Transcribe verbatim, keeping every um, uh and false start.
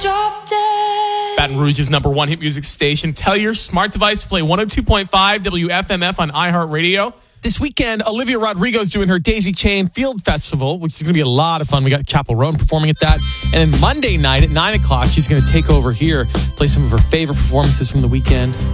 drop dead. Baton Rouge's number one hit music station. Tell your smart device to play one oh two point five W F M F on iHeartRadio. This weekend, Olivia Rodrigo's doing her Daisy Chain Field Festival, which is going to be a lot of fun. We got Chapel Roan performing at that. And then Monday night at nine o'clock, she's going to take over here, play some of her favorite performances from the weekend.